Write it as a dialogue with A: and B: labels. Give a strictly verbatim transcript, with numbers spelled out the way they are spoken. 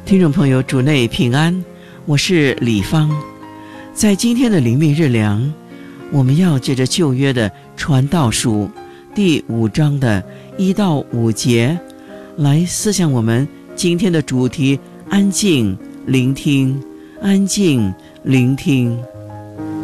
A: 听众朋友，主内平安，我是李芳。在今天的灵命日粮，我们要借着旧约的传道书第五章的一到五节来思想我们今天的主题：安静聆听，安静聆听。